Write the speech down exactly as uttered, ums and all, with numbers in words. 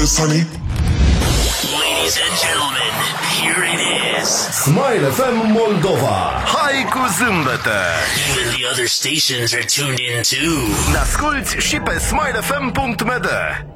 Sunny. Ladies and gentlemen, here it is. Smile F M Moldova. Hai cu zâmbete! Even the other stations are tuned in too. Ne asculti și pe smile f m punct m d.